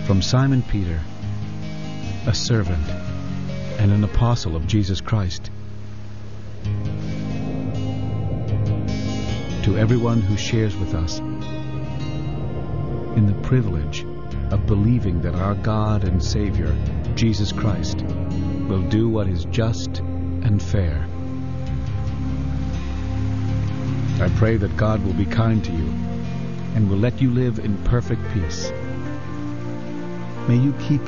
From Simon Peter, a servant and an apostle of Jesus Christ, to everyone who shares with us in the privilege of believing that our God and Savior, Jesus Christ, will do what is just and fair. I pray that God will be kind to you and will let you live in perfect peace. May you keep